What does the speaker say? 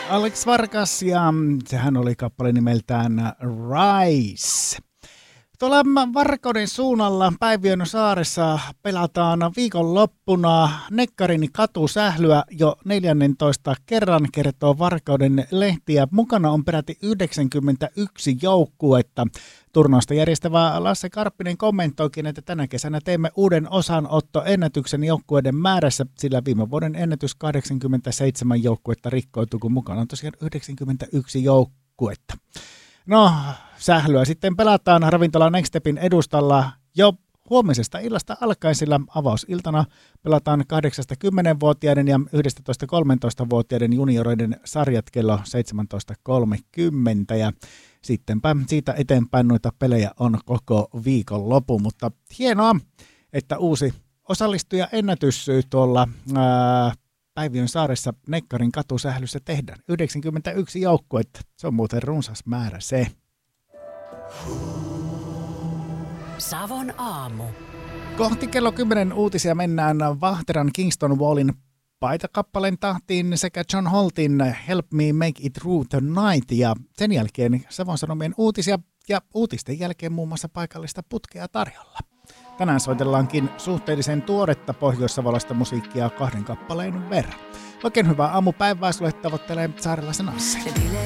Alex Vargas ja sehän oli kappale nimeltään Rise. Tuolla Varkauden suunnalla Päiviön saaressa pelataan viikonloppuna Nekkarin katusählyä jo 14 kerran, kertoo Varkauden lehtiä. Mukana on peräti 91 joukkuetta. Turnausta järjestävä Lasse Karppinen kommentoikin, että tänä kesänä teemme uuden osanottoennätyksen joukkueiden määrässä, sillä viime vuoden ennätys 87 joukkuetta rikkoitui, kun mukana on tosiaan 91 joukkuetta. No, sählyä sitten pelataan ravintola Next Stepin edustalla jo huomisesta illasta alkaen, sillä avausiltana pelataan 8-10-vuotiaiden ja 11-13-vuotiaiden junioreiden sarjat kello 17.30 ja sittenpä siitä eteenpäin noita pelejä on koko viikon lopu, mutta hienoa, että uusi osallistuja ennätys tuolla Päiviön saaressa Nekkarin katusählyssä tehdään. 91 joukkuetta, se on muuten runsas määrä se. Savon aamu. Kohti kello 10 uutisia mennään Vahteran Kingston Wallin paitakappaleen tahtiin sekä John Holtin Help Me Make It Through Tonight ja sen jälkeen Savon Sanomien uutisia ja uutisten jälkeen muun muassa paikallista putkea tarjolla. Tänään soitellaankin suhteellisen tuoretta pohjoissavolaista musiikkia 2 kappaleen verran. Oikein hyvää aamupäivää sulle tavoittelee Saarelaisen Anssi.